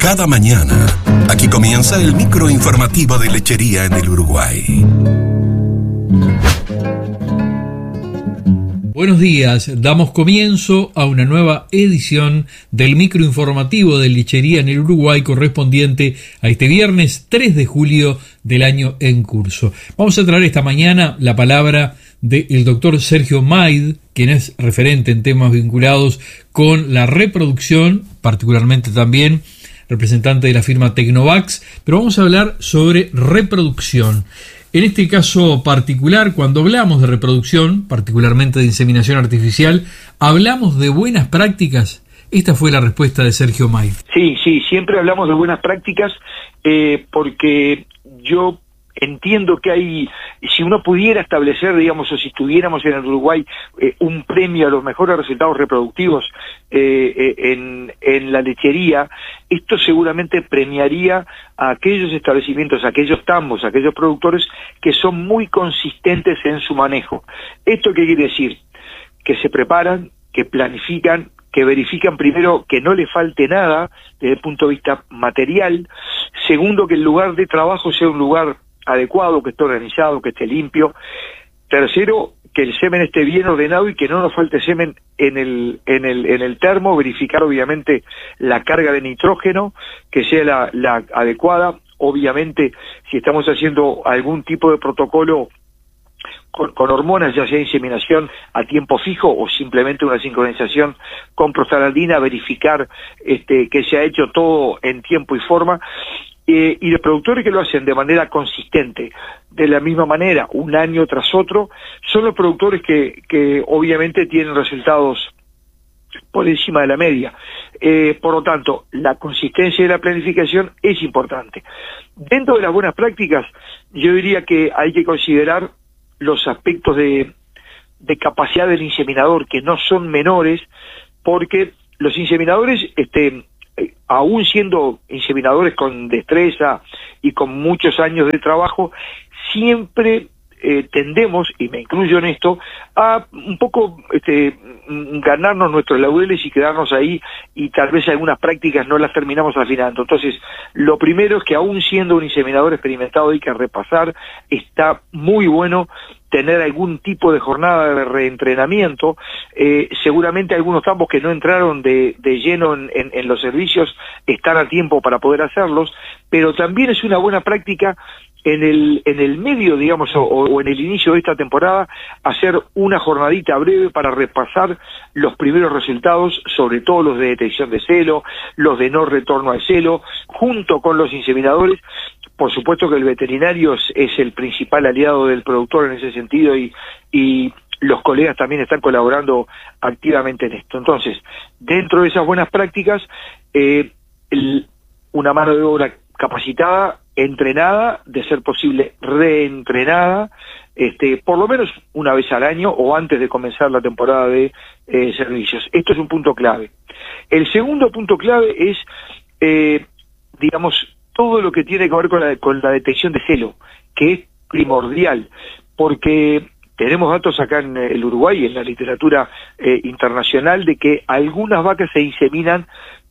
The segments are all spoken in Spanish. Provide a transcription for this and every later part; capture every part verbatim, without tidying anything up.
Cada mañana, aquí comienza el microinformativo de Lechería en el Uruguay. Buenos días, damos comienzo a una nueva edición del microinformativo de Lechería en el Uruguay correspondiente a este viernes tres de julio del año en curso. Vamos a traer esta mañana la palabra del doctor Sergio Maid, quien es referente en temas vinculados con la reproducción, particularmente también representante de la firma Tecnovax, pero vamos a hablar sobre reproducción. En este caso particular, cuando hablamos de reproducción, particularmente de inseminación artificial, ¿hablamos de buenas prácticas? Esta fue la respuesta de Sergio Maid. Sí, sí, siempre hablamos de buenas prácticas eh, porque yo entiendo que hay, si uno pudiera establecer, digamos, o si tuviéramos en el Uruguay eh, un premio a los mejores resultados reproductivos eh, eh, en, en la lechería, esto seguramente premiaría a aquellos establecimientos, a aquellos tambos, a aquellos productores que son muy consistentes en su manejo. ¿Esto qué quiere decir? Que se preparan, que planifican, que verifican primero que no le falte nada desde el punto de vista material, segundo que el lugar de trabajo sea un lugar adecuado, que esté organizado, que esté limpio, tercero que el semen esté bien ordenado y que no nos falte semen en el en el en el termo, verificar obviamente la carga de nitrógeno, que sea la, la adecuada, obviamente si estamos haciendo algún tipo de protocolo Con, con hormonas, ya sea inseminación a tiempo fijo o simplemente una sincronización con prostaglandina, verificar este, que se ha hecho todo en tiempo y forma, eh, y los productores que lo hacen de manera consistente, de la misma manera, un año tras otro, son los productores que, que obviamente tienen resultados por encima de la media. Eh, por lo tanto, la consistencia de la planificación es importante. Dentro de las buenas prácticas, yo diría que hay que considerar los aspectos de, de capacidad del inseminador, que no son menores, porque los inseminadores, este, eh, aún siendo inseminadores con destreza y con muchos años de trabajo, siempre eh, tendemos, y me incluyo en esto, a un poco este, ganarnos nuestros laureles y quedarnos ahí, y tal vez algunas prácticas no las terminamos afinando. Entonces, lo primero es que aún siendo un inseminador experimentado hay que repasar, está muy bueno tener algún tipo de jornada de reentrenamiento. Eh, seguramente algunos tambos que no entraron de, de lleno en, en, en los servicios están a tiempo para poder hacerlos, pero también es una buena práctica en el en el medio, digamos, o, o en el inicio de esta temporada, hacer una jornadita breve para repasar los primeros resultados, sobre todo los de detección de celo, los de no retorno al celo, junto con los inseminadores. Por supuesto que el veterinario es, es el principal aliado del productor en ese sentido, y, y los colegas también están colaborando activamente en esto. Entonces, dentro de esas buenas prácticas, eh, el, una mano de obra capacitada, entrenada, de ser posible reentrenada, este, por lo menos una vez al año o antes de comenzar la temporada de eh, servicios. Esto es un punto clave. El segundo punto clave es, eh, digamos, todo lo que tiene que ver con la, con la detección de celo, que es primordial, porque tenemos datos acá en el Uruguay, en la literatura eh, internacional, de que algunas vacas se inseminan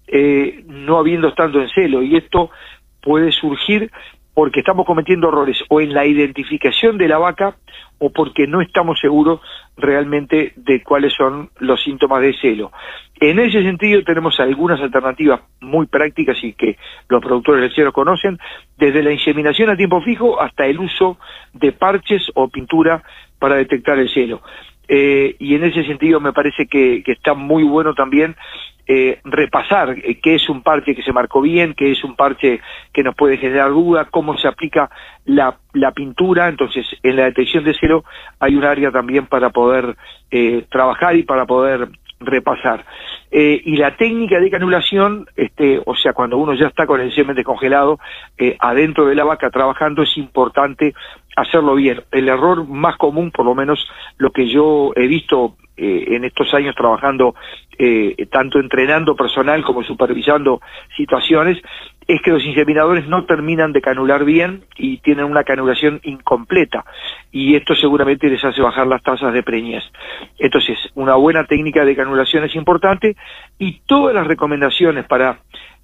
eh, no habiendo estado en celo, y esto puede surgir porque estamos cometiendo errores o en la identificación de la vaca o porque no estamos seguros realmente de cuáles son los síntomas de celo. En ese sentido tenemos algunas alternativas muy prácticas y que los productores lecheros conocen, desde la inseminación a tiempo fijo hasta el uso de parches o pintura para detectar el celo. Eh, y en ese sentido me parece que, que está muy bueno también eh, repasar eh, qué es un parche que se marcó bien, qué es un parche que nos puede generar duda, cómo se aplica la, la pintura. Entonces, en la detección de celo hay un área también para poder eh, trabajar y para poder repasar. Eh, y la técnica de canulación, este, o sea, cuando uno ya está con el semen descongelado eh, adentro de la vaca trabajando, es importante hacerlo bien. El error más común, por lo menos lo que yo he visto eh, en estos años trabajando, eh, tanto entrenando personal como supervisando situaciones, es que los inseminadores no terminan de canular bien y tienen una canulación incompleta, y esto seguramente les hace bajar las tasas de preñez. Entonces, una buena técnica de canulación es importante, y todas las recomendaciones para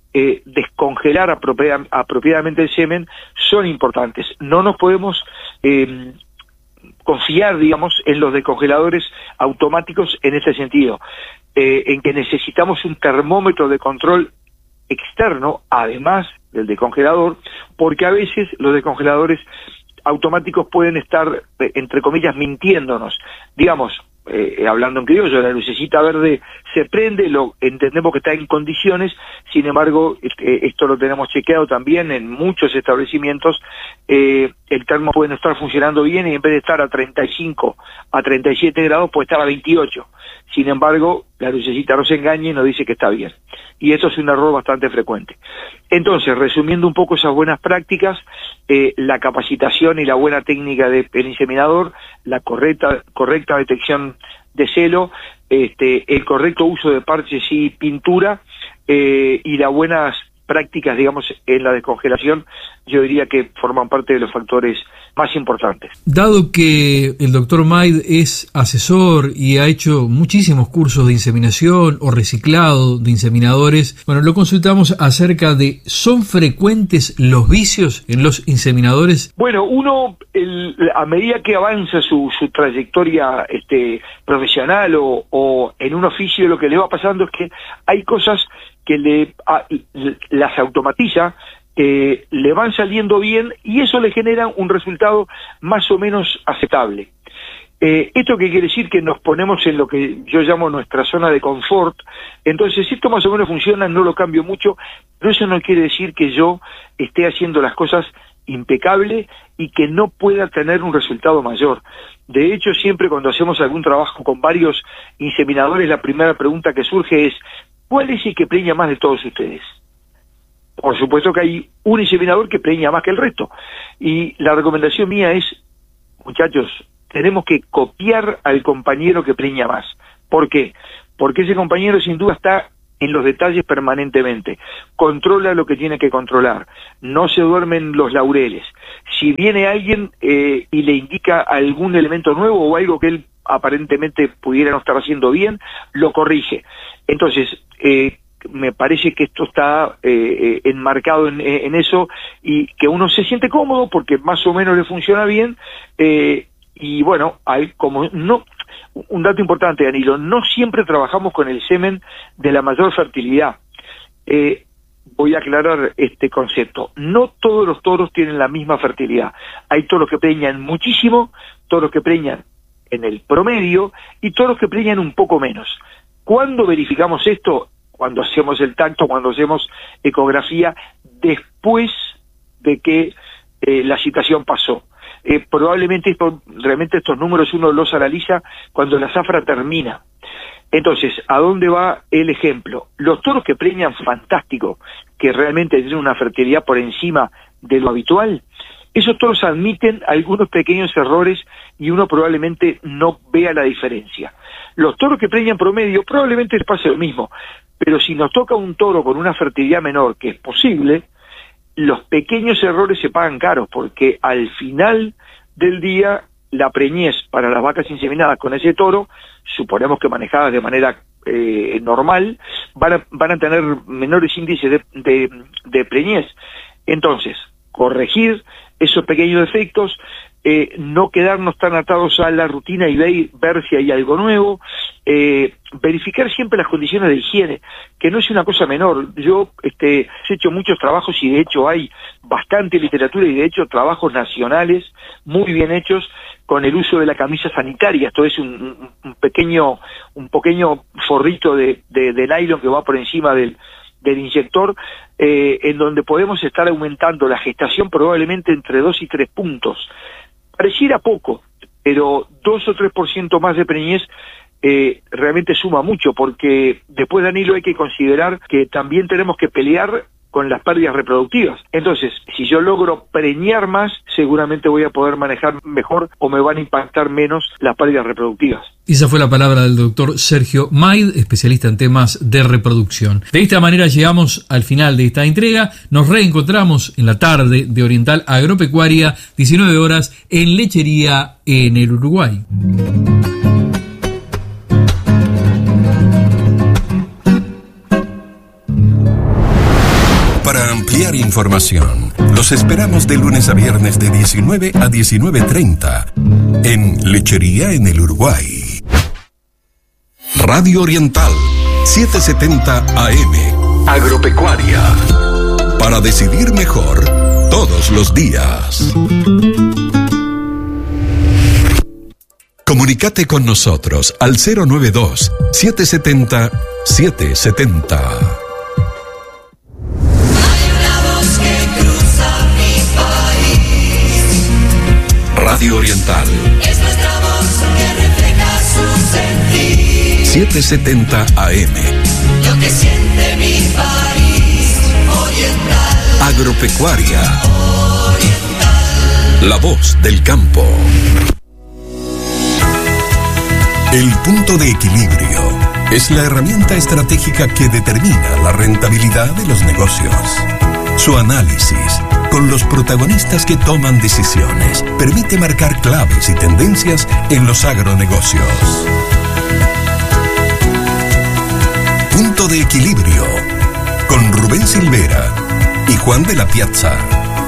eh, descongelar apropia, apropiadamente el semen son importantes. No nos podemos eh, confiar, digamos, en los descongeladores automáticos en este sentido, eh, en que necesitamos un termómetro de control externo, además del descongelador, porque a veces los descongeladores automáticos pueden estar, eh, entre comillas, mintiéndonos. Digamos, eh, hablando en criollo, la lucecita verde se prende, lo entendemos que está en condiciones, sin embargo, eh, esto lo tenemos chequeado también en muchos establecimientos, eh, el termo puede no estar funcionando bien y en vez de estar a treinta y cinco, a treinta y siete grados, puede estar a veintiocho. Sin embargo, la lucecita no se engaña y nos dice que está bien. Y eso es un error bastante frecuente. Entonces, resumiendo un poco esas buenas prácticas, eh, la capacitación y la buena técnica del inseminador, la correcta, correcta detección de celo, este, el correcto uso de parches y pintura, eh, y las buenas prácticas, digamos, en la descongelación, yo diría que forman parte de los factores más importantes. Dado que el doctor Maid es asesor y ha hecho muchísimos cursos de inseminación o reciclado de inseminadores, bueno, lo consultamos acerca de, ¿son frecuentes los vicios en los inseminadores? Bueno, uno, el, a medida que avanza su, su trayectoria este, profesional o, o en un oficio, lo que le va pasando es que hay cosas que le a, las automatiza, eh, le van saliendo bien y eso le genera un resultado más o menos aceptable. Eh, ¿Esto qué quiere decir? Que nos ponemos en lo que yo llamo nuestra zona de confort. Entonces, si esto más o menos funciona, no lo cambio mucho, pero eso no quiere decir que yo esté haciendo las cosas impecable y que no pueda tener un resultado mayor. De hecho, siempre cuando hacemos algún trabajo con varios inseminadores, la primera pregunta que surge es: ¿cuál es el que preña más de todos ustedes? Por supuesto que hay un inseminador que preña más que el resto. Y la recomendación mía es, muchachos, tenemos que copiar al compañero que preña más. ¿Por qué? Porque ese compañero sin duda está en los detalles permanentemente. Controla lo que tiene que controlar. No se duermen los laureles. Si viene alguien eh, y le indica algún elemento nuevo o algo que él aparentemente pudiera no estar haciendo bien, lo corrige. Entonces, eh, me parece que esto está eh, enmarcado en, en eso y que uno se siente cómodo porque más o menos le funciona bien, eh, y bueno, hay como no un dato importante, Danilo, no siempre trabajamos con el semen de la mayor fertilidad. Eh, voy a aclarar este concepto. No todos los toros tienen la misma fertilidad. Hay toros que preñan muchísimo, toros que preñan en el promedio y toros que preñan un poco menos. ¿Cuándo verificamos esto? Cuando hacemos el tacto, cuando hacemos ecografía, después de que eh, la situación pasó. Eh, probablemente esto, realmente estos números uno los analiza cuando la zafra termina. Entonces, ¿a dónde va el ejemplo? Los toros que preñan fantástico, que realmente tienen una fertilidad por encima de lo habitual, esos toros admiten algunos pequeños errores y uno probablemente no vea la diferencia. Los toros que preñan promedio probablemente les pase lo mismo, pero si nos toca un toro con una fertilidad menor, que es posible, los pequeños errores se pagan caros, porque al final del día la preñez para las vacas inseminadas con ese toro, suponemos que manejadas de manera eh, normal, van a, van a tener menores índices de, de, de preñez. Entonces, corregir esos pequeños defectos, eh, no quedarnos tan atados a la rutina y ver, ver si hay algo nuevo, eh, verificar siempre las condiciones de higiene, que no es una cosa menor. Yo este, he hecho muchos trabajos y de hecho hay bastante literatura y de hecho trabajos nacionales muy bien hechos con el uso de la camisa sanitaria. Esto es un, un pequeño un pequeño forrito de, de, de nylon que va por encima del del inyector, eh, en donde podemos estar aumentando la gestación probablemente entre dos y tres puntos. Pareciera poco, pero dos o tres por ciento más de preñez eh, realmente suma mucho, porque después, Danilo, hay que considerar que también tenemos que pelear con las pérdidas reproductivas. Entonces, si yo logro preñar más, seguramente voy a poder manejar mejor o me van a impactar menos las pérdidas reproductivas. Esa fue la palabra del doctor Sergio Maid, especialista en temas de reproducción. De esta manera llegamos al final de esta entrega. Nos reencontramos en la tarde de Oriental Agropecuaria, diecinueve horas, en Lechería en el Uruguay. para ampliar información. Los esperamos de lunes a viernes de diecinueve a diecinueve treinta en Lechería en el Uruguay. Radio Oriental, setecientos setenta A M. Agropecuaria. Para decidir mejor todos los días. Comunicate con nosotros al cero nueve dos, siete siete cero, siete siete cero. Radio Oriental. Es nuestra voz que refleja su sentir. setecientos setenta A M. Lo que siente mi país. Oriental. Agropecuaria. Oriental. La voz del campo. El punto de equilibrio es la herramienta estratégica que determina la rentabilidad de los negocios. Su análisis, con los protagonistas que toman decisiones, permite marcar claves y tendencias en los agronegocios. Punto de equilibrio, con Rubén Silvera y Juan de la Piazza.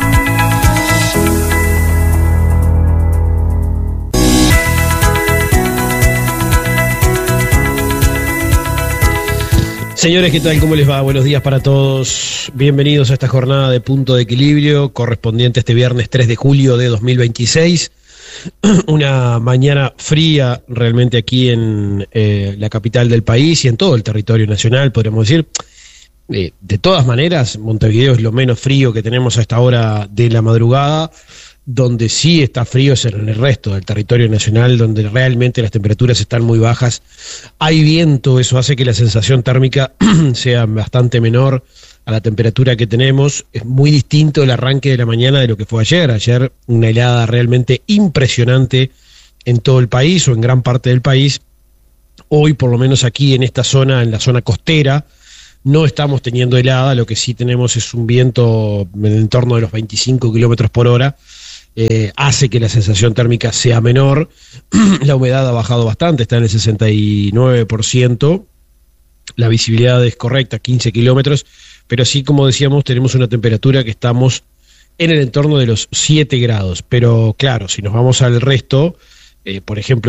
Señores, ¿qué tal? ¿Cómo les va? Buenos días para todos. Bienvenidos a esta jornada de Punto de Equilibrio, correspondiente este viernes tres de julio de dos mil veintiséis. Una mañana fría realmente aquí en eh, la capital del país y en todo el territorio nacional, podríamos decir. Eh, de todas maneras, Montevideo es lo menos frío que tenemos a esta hora de la madrugada. Donde sí está frío es en el resto del territorio nacional, donde realmente las temperaturas están muy bajas. Hay viento, eso hace que la sensación térmica sea bastante menor a la temperatura que tenemos. Es muy distinto el arranque de la mañana de lo que fue ayer. Ayer una helada realmente impresionante en todo el país o en gran parte del país. Hoy, por lo menos aquí en esta zona, en la zona costera, no estamos teniendo helada. Lo que sí tenemos es un viento en el entorno de los veinticinco kilómetros por hora. Eh, hace que la sensación térmica sea menor. La humedad ha bajado bastante, está en el sesenta y nueve por ciento. La visibilidad es correcta, quince kilómetros, pero sí, como decíamos, tenemos una temperatura que estamos en el entorno de los siete grados. Pero claro, si nos vamos al resto, eh, por ejemplo,